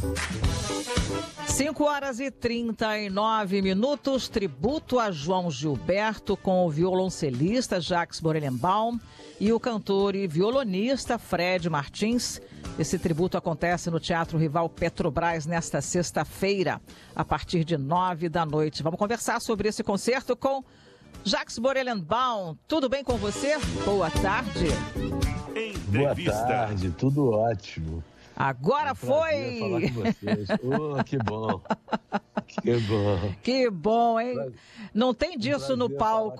5h39, tributo a João Gilberto com o violoncelista Jacques Morellenbaum e o cantor e violonista Fred Martins. Esse tributo acontece no Teatro Rival Petrobras nesta sexta-feira, a partir de 21h. Vamos conversar sobre esse concerto com Jacques Morellenbaum. Tudo bem com você? Boa tarde. Boa tarde, tudo ótimo. Agora foi! Falar com vocês. Oh, que bom. Que bom. Que bom, hein? Não tem disso no palco.